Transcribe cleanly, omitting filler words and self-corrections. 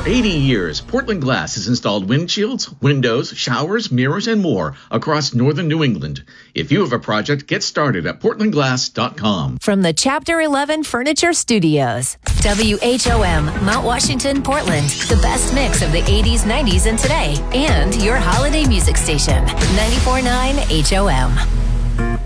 80 years, Portland Glass has installed windshields, windows, showers, mirrors, and more across northern New England. If you have a project, get started at portlandglass.com. From the Chapter 11 Furniture Studios, WHOM, Mount Washington, Portland. The best mix of the 80s, 90s, and today. And your holiday music station, 94.9 HOM.